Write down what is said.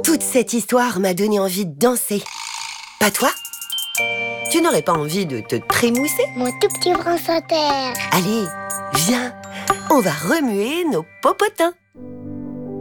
Toute cette histoire m'a donné envie de danser. Pas toi? Tu n'aurais pas envie de te trémousser? Mon tout petit France Inter. Allez, viens, on va remuer nos popotins.